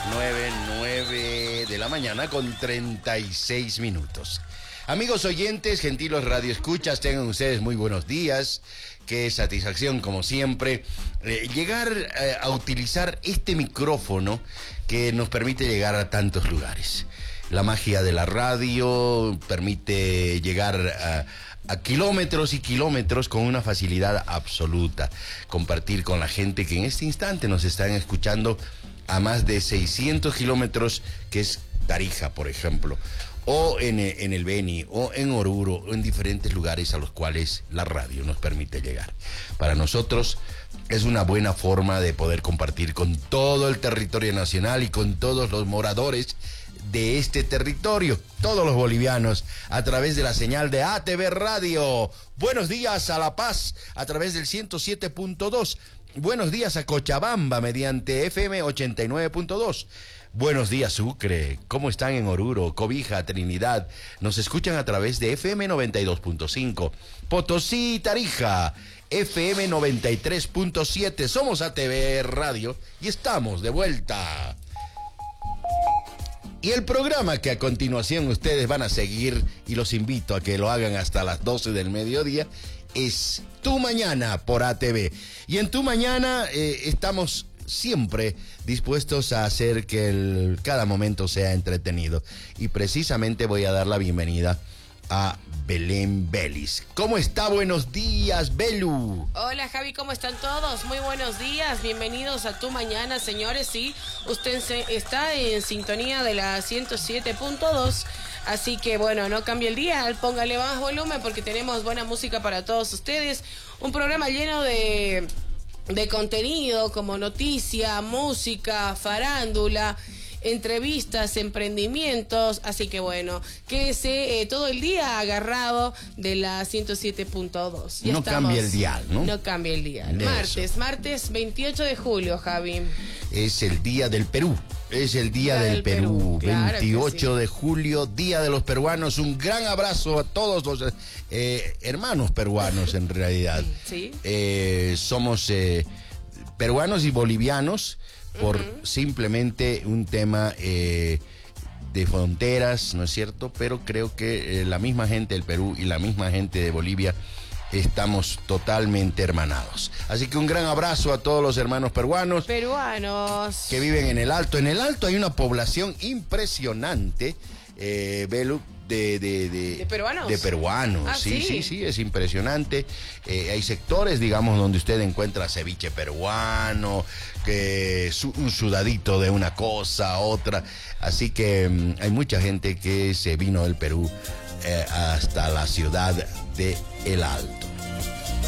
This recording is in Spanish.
9 de la mañana con 36 minutos. Amigos oyentes, gentiles radioescuchas, tengan ustedes muy buenos días. Qué satisfacción, como siempre, llegar a utilizar este micrófono que nos permite llegar a tantos lugares. La magia de la radio permite llegar a kilómetros y kilómetros con una facilidad absoluta. Compartir con la gente que en este instante nos están escuchando a más de 600 kilómetros, que es Tarija, por ejemplo, o en el Beni, o en Oruro, o en diferentes lugares a los cuales la radio nos permite llegar. Para nosotros es una buena forma de poder compartir con todo el territorio nacional y con todos los moradores de este territorio, todos los bolivianos, a través de la señal de ATV Radio. Buenos días a La Paz, a través del 107.2. Buenos días a Cochabamba, mediante FM 89.2. Buenos días, Sucre. ¿Cómo están en Oruro, Cobija, Trinidad? Nos escuchan a través de FM 92.5. Potosí y Tarija, FM 93.7. Somos ATV Radio y estamos de vuelta. Y el programa que a continuación ustedes van a seguir, y los invito a que lo hagan hasta las 12 del mediodía, es Tu Mañana por ATV. Y en Tu Mañana estamos siempre dispuestos a hacer que cada momento sea entretenido. Y precisamente voy a dar la bienvenida a Belén Vélez. ¿Cómo está? Buenos días, Belu. Hola, Javi, ¿cómo están todos? Muy buenos días, bienvenidos a Tu Mañana, señores. Sí, usted está en sintonía de la 107.2, así que bueno, no cambie el día, póngale más volumen porque tenemos buena música para todos ustedes. Un programa lleno de contenido como noticia, música, farándula, entrevistas, emprendimientos, así que bueno, quédese todo el día agarrado de la 107.2. No cambia el dial, ¿no? No cambia el dial. Martes 28 de julio, Javi. Es el Día del Perú. Es el Día del Perú. Claro, 28 de julio, Día de los Peruanos. Un gran abrazo a todos los hermanos peruanos, en realidad. Sí. Somos peruanos y bolivianos por simplemente un tema de fronteras, ¿no es cierto? Pero creo que la misma gente del Perú y la misma gente de Bolivia estamos totalmente hermanados. Así que un gran abrazo a todos los hermanos peruanos que viven en el Alto. En el Alto hay una población impresionante, Belu, de peruanos. De peruanos, Ah, sí, es impresionante. Hay sectores, digamos, donde usted encuentra ceviche peruano, un sudadito de una cosa, otra. Así que hay mucha gente que se vino del Perú hasta la ciudad de El Alto.